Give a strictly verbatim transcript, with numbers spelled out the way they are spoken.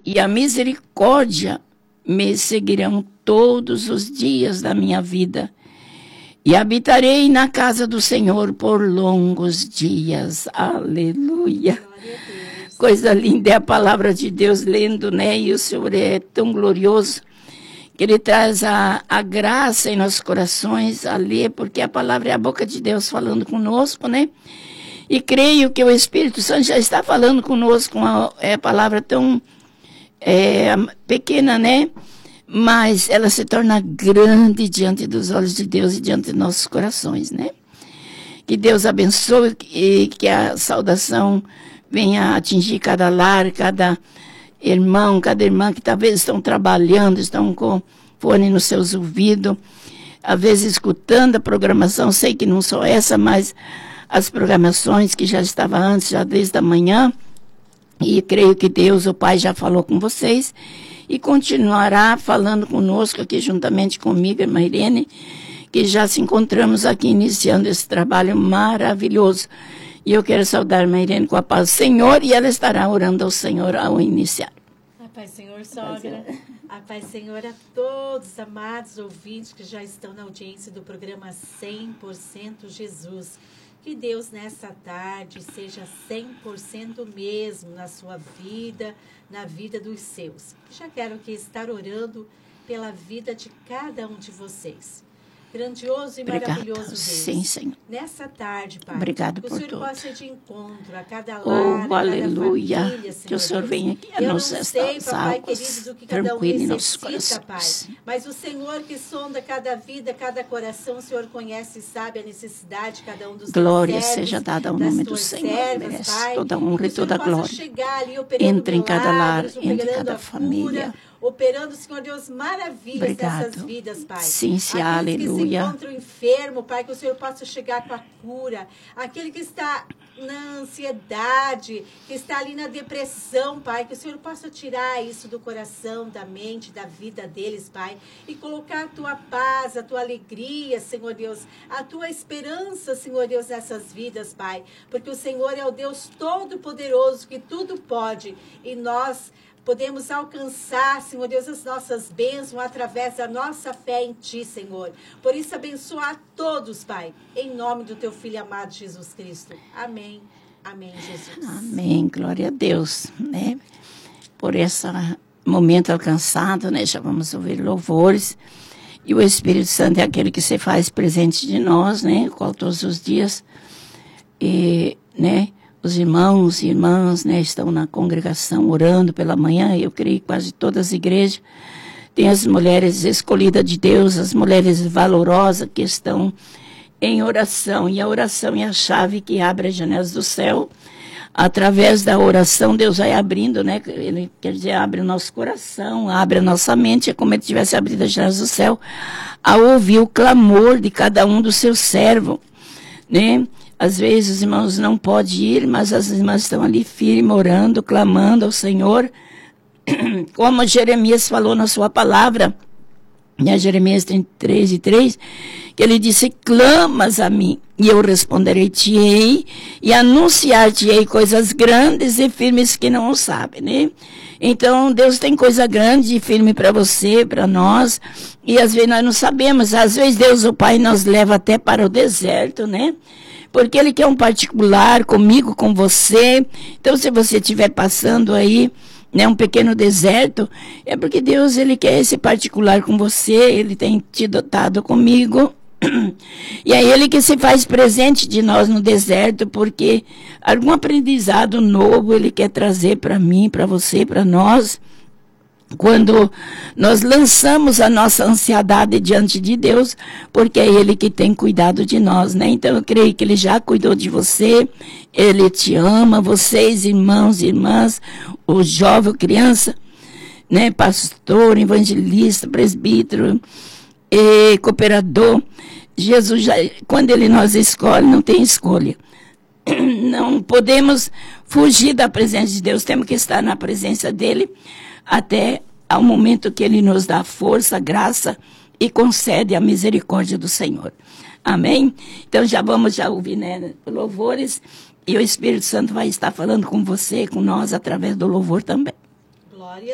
e a misericórdia me seguirão todos os dias da minha vida, e habitarei na casa do Senhor por longos dias. Aleluia. Coisa linda é a palavra de Deus lendo, né? E o Senhor é tão glorioso que Ele traz a, a graça em nossos corações a ler, porque a palavra é a boca de Deus falando conosco, né? E creio que o Espírito Santo já está falando conosco, uma, é a palavra tão é, pequena, né? Mas ela se torna grande diante dos olhos de Deus e diante de nossos corações, né? Que Deus abençoe e que a saudação venha atingir cada lar, cada irmão, cada irmã que talvez estão trabalhando, estão com fone nos seus ouvidos, às vezes escutando a programação, sei que não só essa, mas as programações que já estavam antes, já desde a manhã, e creio que Deus, o Pai, já falou com vocês, e continuará falando conosco aqui juntamente comigo, irmã Irene, que já se encontramos aqui iniciando esse trabalho maravilhoso. E eu quero saudar a irmã Irene com a paz do Senhor, e ela estará orando ao Senhor ao iniciar. A paz do Senhor, sogra. A paz do Senhor a todos os amados ouvintes que já estão na audiência do programa cem por cento Jesus. Que Deus nessa tarde seja cem por cento mesmo na sua vida, na vida dos seus. Já quero aqui estar orando pela vida de cada um de vocês. Grandioso e Obrigado. Maravilhoso Deus. Sim, Senhor. Nessa tarde, Pai. Obrigado que por o Senhor tudo. possa ir de encontro a cada lar, Oh, a cada aleluia. família, Senhor. Que o Senhor Deus. venha aqui a Eu nos não sei, papai querido, águas, do que cada um tranquilo em nossos necessita, Pai. corações. Mas o Senhor que sonda cada vida, cada coração, o Senhor conhece e sabe a necessidade de cada um dos Glória teus servos, seja dada ao das nome do tuas Senhor. servas, Merece Pai. toda a honra e Que o Senhor toda a possa glória. chegar ali, operando Entre em cada lar, milagres, entre em operando cada a família. cura, operando, Senhor Deus, maravilhas Obrigado. nessas vidas, Pai. Sim, sim, Aqueles que se aleluia. encontram enfermo, Pai, que o Senhor possa chegar com a cura. Aquele que está na ansiedade, que está ali na depressão, Pai, que o Senhor possa tirar isso do coração, da mente, da vida deles, Pai, e colocar a Tua paz, a Tua alegria, Senhor Deus, a Tua esperança, Senhor Deus, nessas vidas, Pai, porque o Senhor é o Deus Todo-Poderoso, que tudo pode, e nós podemos alcançar, Senhor Deus, as nossas bênçãos através da nossa fé em Ti, Senhor. Por isso, abençoa a todos, Pai, em nome do Teu Filho amado Jesus Cristo. Amém. Amém, Jesus. Amém. Glória a Deus, né? Por esse momento alcançado, né? Já vamos ouvir louvores. E o Espírito Santo é aquele que se faz presente de nós, né? Qual todos os dias, e, né? Os irmãos e irmãs, né, estão na congregação orando pela manhã. Eu creio que quase todas as igrejas têm as mulheres escolhidas de Deus, as mulheres valorosas que estão em oração. E a oração é a chave que abre as janelas do céu. Através da oração, Deus vai abrindo, né? Ele quer dizer, abre o nosso coração, abre a nossa mente, é como se ele tivesse abrido as janelas do céu, a ouvir o clamor de cada um dos seus servos, né? Às vezes os irmãos não podem ir, mas as irmãs estão ali firmes, orando, clamando ao Senhor. Como Jeremias falou na sua palavra, né, Jeremias trinta e três e três, que ele disse, clamas a mim, e eu responderei-te-ei, e anunciar-te-ei coisas grandes e firmes que não sabem, né? Então, Deus tem coisa grande e firme para você, para nós, e às vezes nós não sabemos, às vezes Deus, o Pai, nos leva até para o deserto, né? Porque Ele quer um particular comigo, com você. Então, se você estiver passando aí, né, um pequeno deserto, é porque Deus, Ele quer esse particular com você, Ele tem te dotado comigo. E é Ele que se faz presente de nós no deserto, porque algum aprendizado novo Ele quer trazer para mim, para você, para nós. Quando nós lançamos a nossa ansiedade diante de Deus, porque é Ele que tem cuidado de nós, né? Então eu creio que Ele já cuidou de você, Ele te ama, vocês, irmãos e irmãs, o jovem, criança, né? Pastor, evangelista, presbítero, e cooperador. Jesus, já, quando Ele nos escolhe, não tem escolha. Não podemos fugir da presença de Deus, temos que estar na presença dEle, até ao momento que Ele nos dá força, graça e concede a misericórdia do Senhor. Amém? Então já vamos já ouvir, né, louvores, e o Espírito Santo vai estar falando com você, com nós, através do louvor também.